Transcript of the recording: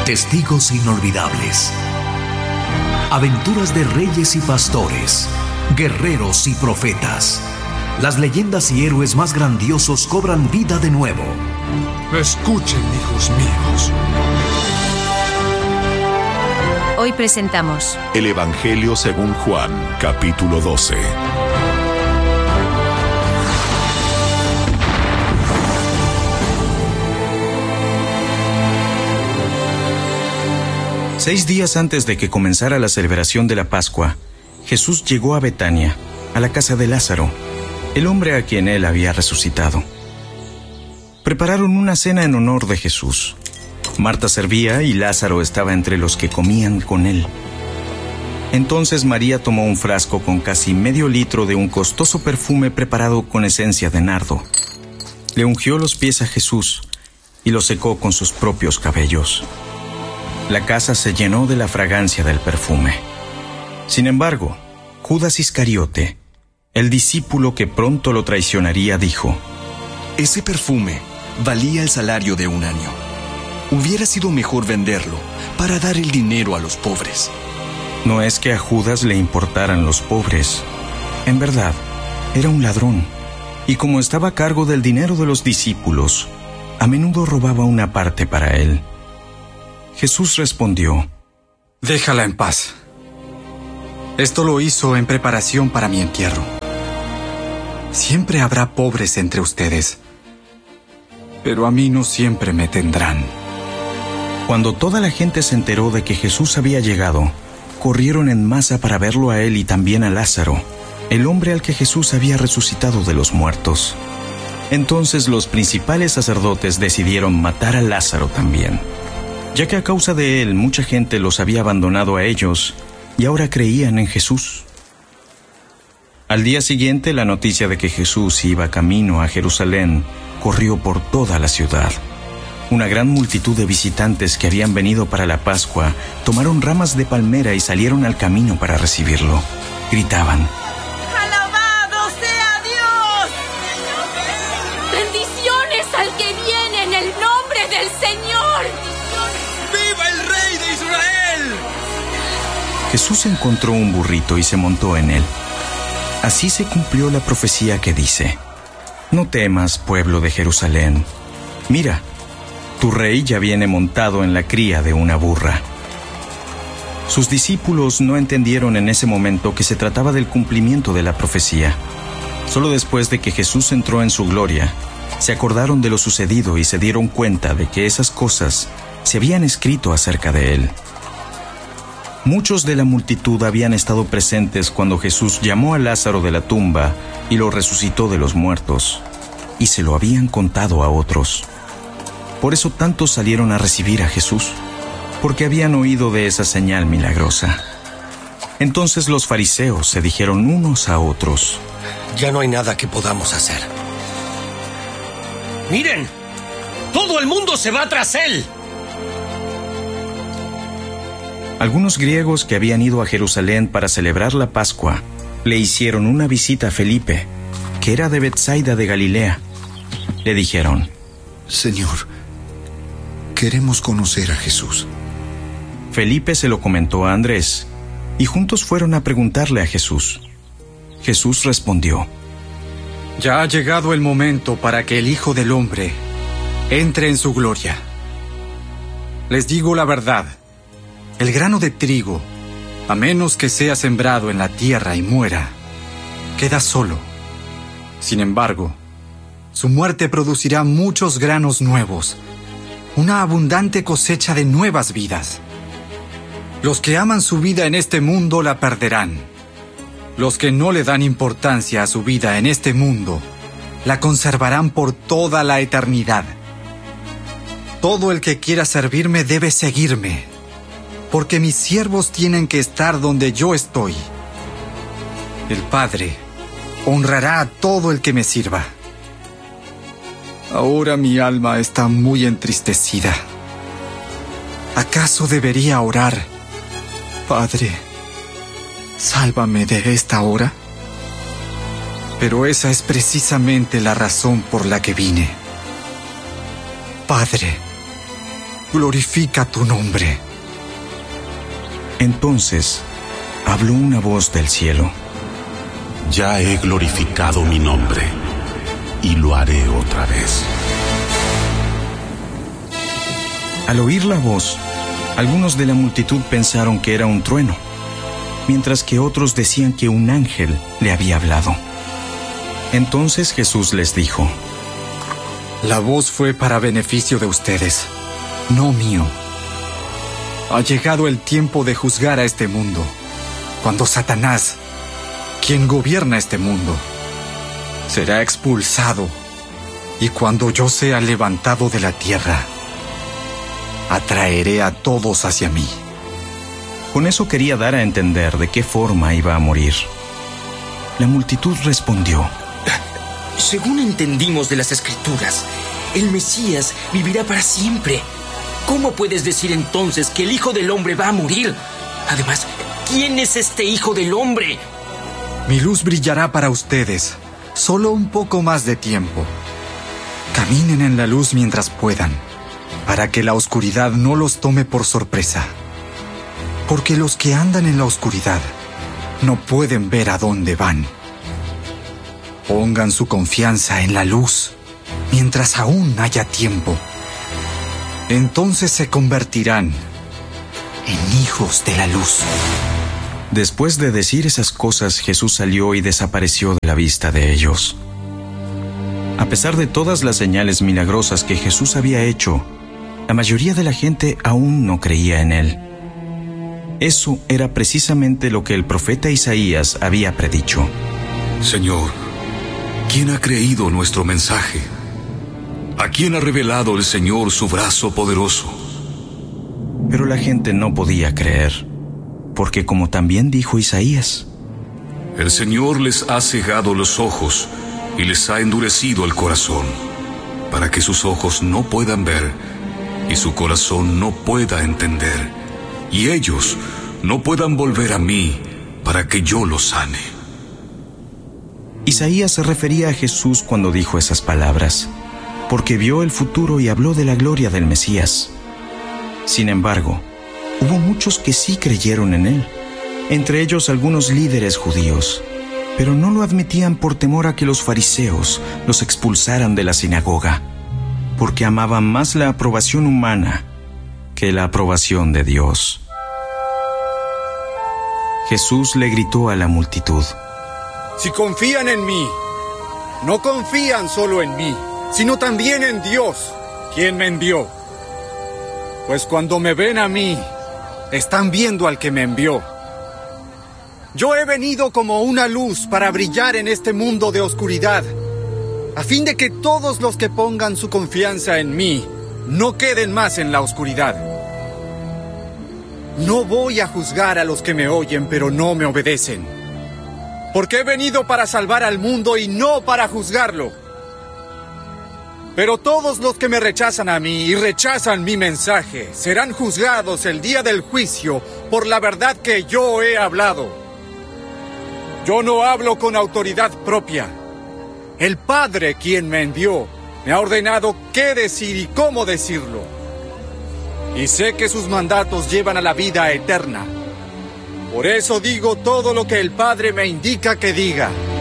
Testigos inolvidables. Aventuras de reyes y pastores, guerreros y profetas. Las leyendas y héroes más grandiosos cobran vida de nuevo. Escuchen, hijos míos. Hoy presentamos El Evangelio según Juan, capítulo 12. Seis días antes de que comenzara la celebración de la Pascua, Jesús llegó a Betania, a la casa de Lázaro, el hombre a quien él había resucitado. Prepararon una cena en honor de Jesús. Marta servía y Lázaro estaba entre los que comían con él. Entonces María tomó un frasco con casi medio litro de un costoso perfume preparado con esencia de nardo. Le ungió los pies a Jesús y lo secó con sus propios cabellos. La casa se llenó de la fragancia del perfume. Sin embargo, Judas Iscariote, el discípulo que pronto lo traicionaría, dijo: Ese perfume valía el salario de un año. Hubiera sido mejor venderlo para dar el dinero a los pobres. No es que a Judas le importaran los pobres. En verdad, era un ladrón. Y como estaba a cargo del dinero de los discípulos, a menudo robaba una parte para él. Jesús respondió: Déjala en paz. Esto lo hizo en preparación para mi entierro. Siempre habrá pobres entre ustedes, pero a mí no siempre me tendrán. Cuando toda la gente se enteró de que Jesús había llegado, corrieron en masa para verlo a él y también a Lázaro, el hombre al que Jesús había resucitado de los muertos. Entonces los principales sacerdotes decidieron matar a Lázaro también, ya que a causa de él mucha gente los había abandonado a ellos y ahora creían en Jesús. Al día siguiente, la noticia de que Jesús iba camino a Jerusalén corrió por toda la ciudad. Una gran multitud de visitantes que habían venido para la Pascua tomaron ramas de palmera y salieron al camino para recibirlo. Gritaban: ¡Alabado sea Dios! ¡Bendiciones al que viene en el nombre del Señor! ¡Viva el Rey de Israel! Jesús encontró un burrito y se montó en él. Así se cumplió la profecía que dice: No temas, pueblo de Jerusalén. Mira, tu rey ya viene montado en la cría de una burra. Sus discípulos no entendieron en ese momento que se trataba del cumplimiento de la profecía. Solo después de que Jesús entró en su gloria, se acordaron de lo sucedido y se dieron cuenta de que esas cosas se habían escrito acerca de él. Muchos de la multitud habían estado presentes cuando Jesús llamó a Lázaro de la tumba y lo resucitó de los muertos, y se lo habían contado a otros. Por eso tantos salieron a recibir a Jesús, porque habían oído de esa señal milagrosa. Entonces los fariseos se dijeron unos a otros: Ya no hay nada que podamos hacer. ¡Miren! ¡Todo el mundo se va tras él! Algunos griegos que habían ido a Jerusalén para celebrar la Pascua le hicieron una visita a Felipe, que era de Betsaida de Galilea. Le dijeron: Señor, queremos conocer a Jesús. Felipe se lo comentó a Andrés, y juntos fueron a preguntarle a Jesús. Jesús respondió: Ya ha llegado el momento para que el Hijo del Hombre entre en su gloria. Les digo la verdad. El grano de trigo, a menos que sea sembrado en la tierra y muera, queda solo. Sin embargo, su muerte producirá muchos granos nuevos, una abundante cosecha de nuevas vidas. Los que aman su vida en este mundo la perderán. Los que no le dan importancia a su vida en este mundo, la conservarán por toda la eternidad. Todo el que quiera servirme debe seguirme, porque mis siervos tienen que estar donde yo estoy. El Padre honrará a todo el que me sirva. Ahora mi alma está muy entristecida. ¿Acaso debería orar: Padre, sálvame de esta hora? Pero esa es precisamente la razón por la que vine. Padre, glorifica tu nombre. Entonces habló una voz del cielo. Ya he glorificado mi nombre y lo haré otra vez. Al oír la voz, algunos de la multitud pensaron que era un trueno, mientras que otros decían que un ángel le había hablado. Entonces Jesús les dijo: La voz fue para beneficio de ustedes, no mío. Ha llegado el tiempo de juzgar a este mundo, cuando Satanás, quien gobierna este mundo, será expulsado, y cuando yo sea levantado de la tierra, atraeré a todos hacia mí. Con eso quería dar a entender de qué forma iba a morir. La multitud respondió: Según entendimos de las Escrituras, el Mesías vivirá para siempre. ¿Cómo puedes decir entonces que el Hijo del Hombre va a morir? Además, ¿quién es este Hijo del Hombre? Mi luz brillará para ustedes, solo un poco más de tiempo. Caminen en la luz mientras puedan, para que la oscuridad no los tome por sorpresa. Porque los que andan en la oscuridad no pueden ver a dónde van. Pongan su confianza en la luz, mientras aún haya tiempo. Entonces se convertirán en hijos de la luz. Después de decir esas cosas, Jesús salió y desapareció de la vista de ellos. A pesar de todas las señales milagrosas que Jesús había hecho, la mayoría de la gente aún no creía en él. Eso era precisamente lo que el profeta Isaías había predicho. Señor, ¿quién ha creído nuestro mensaje? ¿A quién ha revelado el Señor su brazo poderoso? Pero la gente no podía creer, porque como también dijo Isaías: El Señor les ha cegado los ojos y les ha endurecido el corazón, para que sus ojos no puedan ver y su corazón no pueda entender, y ellos no puedan volver a mí para que yo los sane. Isaías se refería a Jesús cuando dijo esas palabras, porque vio el futuro y habló de la gloria del Mesías. Sin embargo, hubo muchos que sí creyeron en él, entre ellos algunos líderes judíos, pero no lo admitían por temor a que los fariseos los expulsaran de la sinagoga, porque amaban más la aprobación humana que la aprobación de Dios. Jesús le gritó a la multitud: Si confían en mí, no confían solo en mí, sino también en Dios, quien me envió. Pues cuando me ven a mí, están viendo al que me envió. Yo he venido como una luz para brillar en este mundo de oscuridad, a fin de que todos los que pongan su confianza en mí no queden más en la oscuridad. No voy a juzgar a los que me oyen, pero no me obedecen, porque he venido para salvar al mundo y no para juzgarlo. Pero todos los que me rechazan a mí y rechazan mi mensaje serán juzgados el día del juicio por la verdad que yo he hablado. Yo no hablo con autoridad propia. El Padre, quien me envió, me ha ordenado qué decir y cómo decirlo. Y sé que sus mandatos llevan a la vida eterna. Por eso digo todo lo que el Padre me indica que diga.